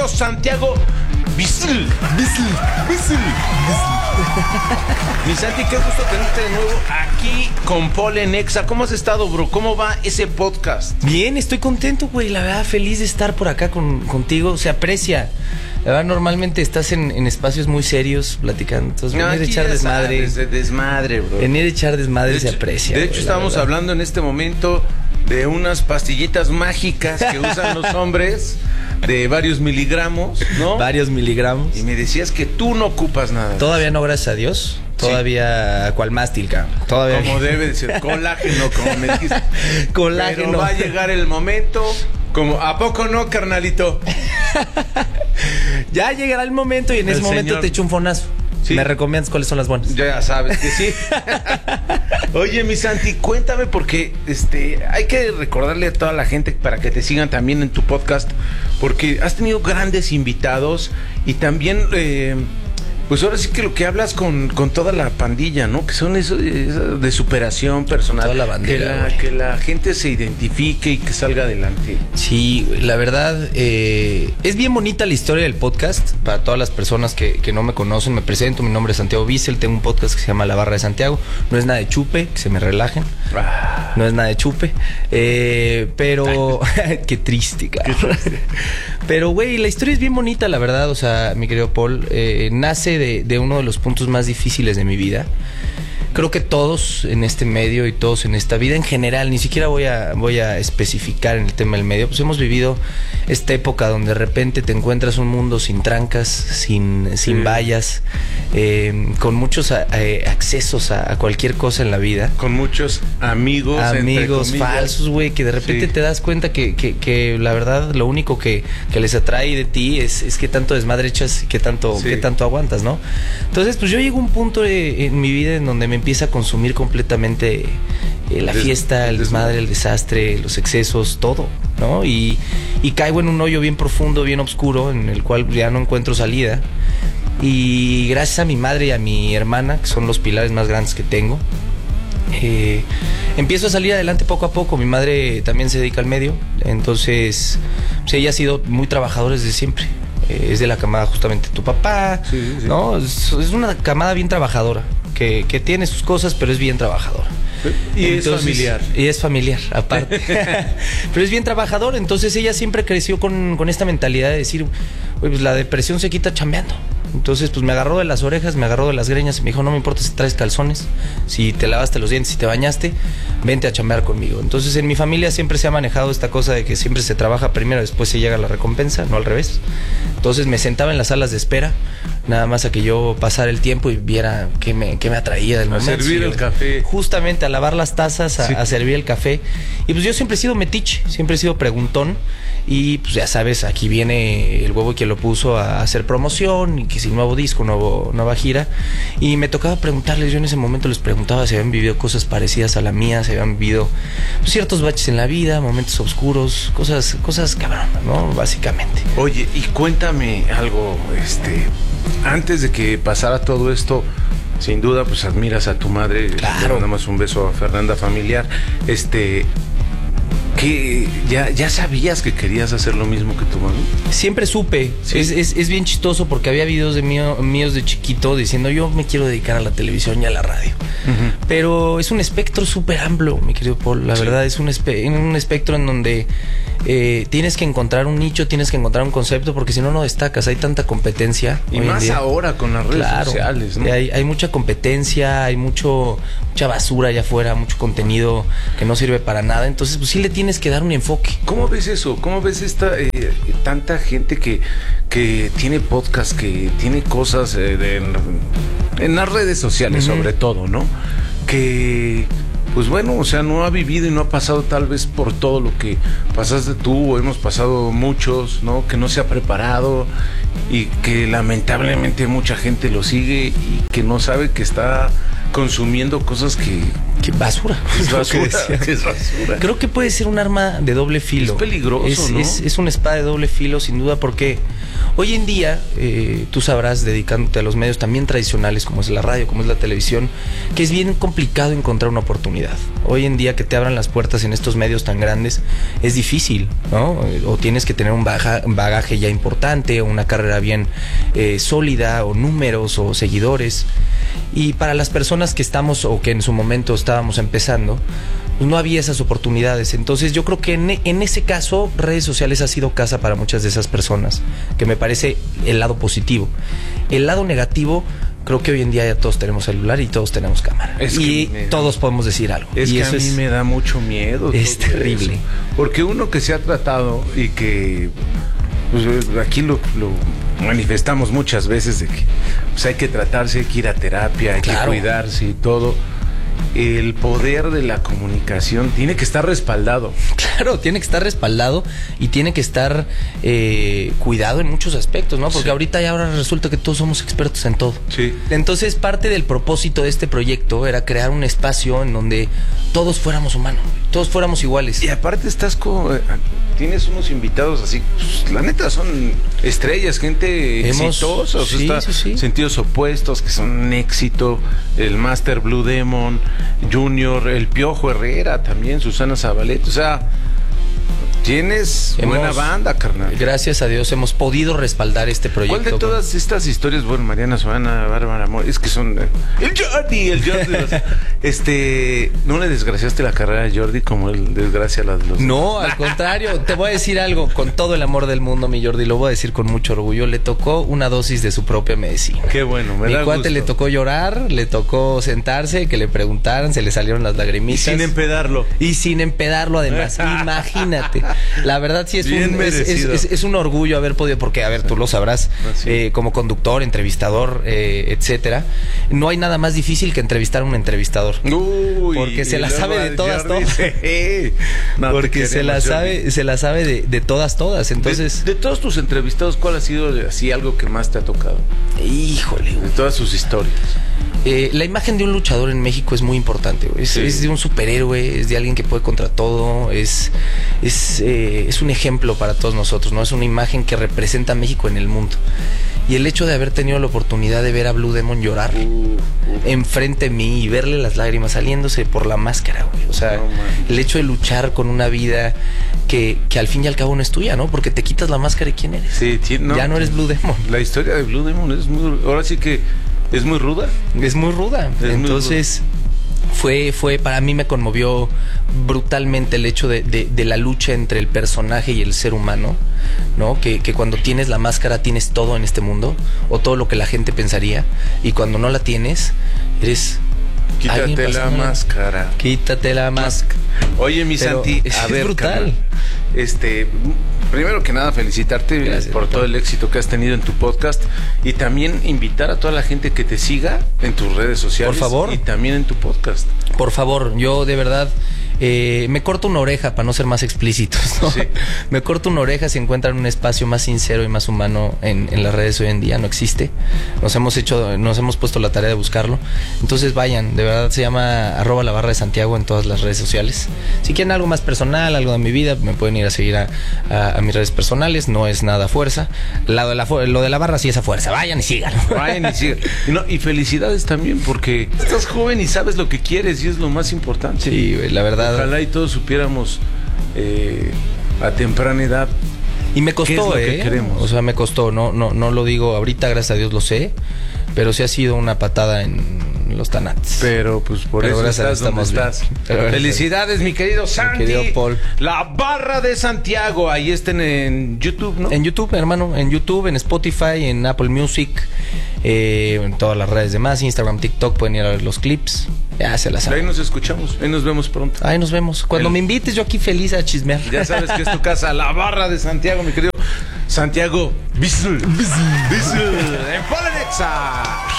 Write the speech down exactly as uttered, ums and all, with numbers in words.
Pedro Santiago Bisil. Bisil, Bisil, Mi Santi, qué gusto tenerte de nuevo aquí con Paul en Exa. ¿Cómo has estado, bro? ¿Cómo va ese podcast? Bien, estoy contento, güey. La verdad, feliz de estar por acá con, contigo. Se aprecia. La verdad, normalmente estás en, en espacios muy serios platicando. Entonces, no, venir a echar desmadre. Sabes, de desmadre, bro. Venir a echar desmadre de se hecho, aprecia. De hecho, güey, estamos hablando en este momento de unas pastillitas mágicas que usan los hombres de varios miligramos, ¿no? Varios miligramos. Y me decías que tú no ocupas nada. Todavía no, gracias a Dios. Todavía, sí. ¿Cuál mástil, cabrón? Todavía. Como debe de ser, colágeno, como me dijiste. Colágeno. Pero va a llegar el momento, como, ¿a poco no, carnalito? Ya llegará el momento y en el ese momento señor... te echo un fonazo. Sí. ¿Me recomiendas cuáles son las buenas? Ya sabes que sí. Oye, mi Santi, cuéntame porque este, hay que recordarle a toda la gente para que te sigan también en tu podcast, porque has tenido grandes invitados y también... Eh, pues ahora sí que lo que hablas con, con toda la pandilla, ¿no? Que son eso, eso de superación personal. Toda la bandera, que, la, que la gente se identifique y que salga adelante. Sí, la verdad, eh, es bien bonita la historia del podcast. Para todas las personas que, que no me conocen, me presento. Mi nombre es Santiago Bissell. Tengo un podcast que se llama La Barra de Santiago. No es nada de chupe, que se me relajen. Ah. No es nada de chupe. Eh, pero... Qué triste, cabrón. Pero, güey, la historia es bien bonita, la verdad. O sea, mi querido Paul, eh, nace De, de uno de los puntos más difíciles de mi vida. Creo que todos en este medio y todos en esta vida en general, ni siquiera voy a, voy a especificar en el tema del medio, pues hemos vivido esta época donde de repente te encuentras un mundo sin trancas, sin, sí. sin vallas, eh, con muchos eh, accesos a, a cualquier cosa en la vida. Con muchos amigos. Amigos falsos, güey, que de repente sí. te das cuenta que, que, que la verdad lo único que, que les atrae de ti es, es que tanto desmadre echas y que tanto, sí. que tanto aguantas, ¿no? Entonces, pues yo llego a un punto de, en mi vida en donde me empieza a consumir completamente eh, la Des, fiesta, el desmadre, el desastre, los excesos, todo, ¿no? Y, y caigo en un hoyo bien profundo, bien oscuro, en el cual ya no encuentro salida. Y gracias a mi madre y a mi hermana, que son los pilares más grandes que tengo, eh, empiezo a salir adelante poco a poco. Mi madre también se dedica al medio, entonces pues ella ha sido muy trabajadora desde siempre. Eh, es de la camada justamente de tu papá, sí, sí. ¿no? Es, es una camada bien trabajadora. Que, que tiene sus cosas, pero es bien trabajador. Y entonces, es familiar. Y es familiar, aparte. Pero es bien trabajador, entonces ella siempre creció con, con esta mentalidad de decir, pues la depresión se quita chambeando. Entonces, pues me agarró de las orejas, me agarró de las greñas y me dijo, no me importa si traes calzones, si te lavaste los dientes, si te bañaste, vente a chambear conmigo. Entonces, en mi familia siempre se ha manejado esta cosa de que siempre se trabaja primero, después se llega la recompensa, no al revés. Entonces, me sentaba en las salas de espera, nada más a que yo pasara el tiempo y viera qué me, qué me atraía del a momento. A servir el café. Justamente, a lavar las tazas, a, sí. a servir el café. Y pues yo siempre he sido metiche, siempre he sido preguntón. Y pues ya sabes, aquí viene el huevo que lo puso a hacer promoción y que si nuevo disco, nuevo, nueva gira. Y me tocaba preguntarles, yo en ese momento les preguntaba si habían vivido cosas parecidas a la mía, si habían vivido pues, ciertos baches en la vida, momentos oscuros, cosas, cosas cabrón, ¿no? Básicamente. Oye, y cuéntame algo, este, antes de que pasara todo esto, sin duda, pues admiras a tu madre. Claro. Le mandamos un beso a Fernanda familiar. Este... ¿Qué? ¿Ya, ¿Ya sabías que querías hacer lo mismo que tu mamá? Siempre supe. ¿Sí? Es, es, es bien chistoso porque había videos de mío, míos de chiquito diciendo yo me quiero dedicar a la televisión y a la radio. Uh-huh. Pero es un espectro súper amplio, mi querido Paul. La sí. verdad es un, espe- un espectro en donde eh, tienes que encontrar un nicho, tienes que encontrar un concepto porque si no, no destacas. Hay tanta competencia. Y más ahora con las redes claro, sociales, ¿no? Hay, hay mucha competencia, hay mucho mucha basura allá afuera, mucho contenido que no sirve para nada. Entonces, pues sí le tienes que dar un enfoque. ¿Cómo ves eso? ¿Cómo ves esta eh, tanta gente que, que tiene podcast, que tiene cosas eh, de, en, en las redes sociales, uh-huh. sobre todo, ¿no? Que, pues bueno, o sea, no ha vivido y no ha pasado tal vez por todo lo que pasaste tú o hemos pasado muchos, ¿no? Que no se ha preparado y que lamentablemente mucha gente lo sigue y que no sabe que está consumiendo cosas que, ¿Qué basura? Es basura, es basura. Creo que puede ser un arma de doble filo. Es peligroso, es, ¿no? Es, es una espada de doble filo, sin duda, porque hoy en día, eh, tú sabrás, dedicándote a los medios también tradicionales, como es la radio, como es la televisión, que es bien complicado encontrar una oportunidad. Hoy en día que te abran las puertas en estos medios tan grandes es difícil, ¿no? O tienes que tener un baja, bagaje ya importante, o una carrera bien eh, sólida, o números, o seguidores. Y para las personas que estamos, o que en su momento estábamos empezando, pues no había esas oportunidades. Entonces yo creo que en, en ese caso redes sociales ha sido casa para muchas de esas personas, que me parece el lado positivo. El lado negativo, creo que hoy en día ya todos tenemos celular y todos tenemos cámara. Es y todos da, podemos decir algo. Es y que eso a mí es, me da mucho miedo. Es terrible. Eso. Porque uno que se ha tratado y que pues, aquí lo, lo manifestamos muchas veces de que pues, hay que tratarse, hay que ir a terapia, hay claro. que cuidarse y todo. El poder de la comunicación tiene que estar respaldado. Claro, tiene que estar respaldado y tiene que estar eh, cuidado en muchos aspectos, ¿no? Porque sí. ahorita ya ahora resulta que todos somos expertos en todo. Sí. Entonces, parte del propósito de este proyecto era crear un espacio en donde todos fuéramos humanos, todos fuéramos iguales. Y aparte estás con... Tienes unos invitados así, pues, la neta son estrellas, gente Hemos, exitosa, o sea, sí, está sí, sí. Sentidos Opuestos, que son un éxito, el Master Blue Demon, Junior, el Piojo Herrera también, Susana Zabaleta, o sea, tienes hemos, buena banda, carnal. Gracias a Dios hemos podido respaldar este proyecto. ¿Cuál de todas con... estas historias, bueno, Mariana Suana, Bárbara Amor, es que son... Eh, el Jordi, el Jordi. este, ¿no le desgraciaste la carrera a Jordi como él desgracia a los... No, al contrario, te voy a decir algo, con todo el amor del mundo, mi Jordi, lo voy a decir con mucho orgullo, le tocó una dosis de su propia medicina. Qué bueno, me mi da cuate gusto. Le tocó llorar, le tocó sentarse, que le preguntaran, se le salieron las lagrimitas. Y sin empedarlo. Y sin empedarlo, además, imagínate. La verdad sí es un, es, es, es, es un orgullo haber podido, porque a ver, tú lo sabrás, eh, como conductor, entrevistador, eh, etcétera, no hay nada más difícil que entrevistar a un entrevistador. Uy, porque se la sabe de todas, Jordi, todas. Sí. No, porque se la sabe, Jordi. se la sabe de, de todas, todas. Entonces, de, de todos tus entrevistados, ¿cuál ha sido así algo que más te ha tocado? Híjole, de todas sus historias. Eh, la imagen de un luchador en México es muy importante, güey. Es, sí. es de un superhéroe, es de alguien que puede contra todo, es, es, eh, es un ejemplo para todos nosotros, ¿no? Es una imagen que representa a México en el mundo. Y el hecho de haber tenido la oportunidad de ver a Blue Demon llorar uh, uh. enfrente de mí y verle las lágrimas saliéndose por la máscara, güey. O sea, no, el hecho de luchar con una vida que, que al fin y al cabo no es tuya, ¿no? Porque te quitas la máscara y ¿quién eres? Sí, no, ya no eres Blue Demon. La historia de Blue Demon es muy... Ahora sí que es muy ruda. Es muy ruda. Es Entonces... Muy ruda. Fue, fue, para mí me conmovió brutalmente el hecho de, de, de la lucha entre el personaje y el ser humano, ¿no? Que, que cuando tienes la máscara tienes todo en este mundo, o todo lo que la gente pensaría, y cuando no la tienes, eres... Quítate la máscara. Quítate la máscara. Oye, mi Pero Santi, es, a es ver, brutal. Carnal, este... Primero que nada, felicitarte Gracias, por todo el éxito que has tenido en tu podcast y también invitar a toda la gente que te siga en tus redes sociales. Por favor. Y también en tu podcast. Por favor, yo de verdad eh, me corto una oreja para no ser más explícitos, ¿no? Sí. Me corto una oreja si encuentran un espacio más sincero y más humano en, en las redes hoy en día. No existe. Nos hemos hecho, nos hemos puesto la tarea de buscarlo. Entonces vayan, de verdad se llama arroba la barra de Santiago en todas las redes sociales. Si quieren algo más personal, algo de mi vida, me pueden ir a seguir a, a, a mis redes personales. No es nada fuerza. Lo de la, lo de la barra sí es a fuerza. Vayan y sigan. Vayan y sigan. Y, no, y felicidades también porque estás joven y sabes lo que quieres y es lo más importante. Sí, la verdad. Ojalá y todos supiéramos eh, a temprana edad. Y me costó, ¿qué es lo ¿eh? que queremos? O sea, me costó. No, no, no lo digo ahorita, gracias a Dios lo sé. Pero sí ha sido una patada en los tanates. Pero pues por Pero eso estás donde estás. Felicidades, mi querido Santi. Mi querido Paul. La barra de Santiago. Ahí estén en YouTube, ¿no? En YouTube, hermano. En YouTube, en Spotify, en Apple Music, eh, en todas las redes demás, Instagram, TikTok, pueden ir a ver los clips. Ya se las saben. Ahí nos escuchamos. Ahí nos vemos pronto. Ahí nos vemos. Cuando El... me invites, yo aquí feliz a chismear. Ya sabes que es tu casa, la barra de Santiago, mi querido Santiago. Bissell. Bissell. Bissell. En Polanexa.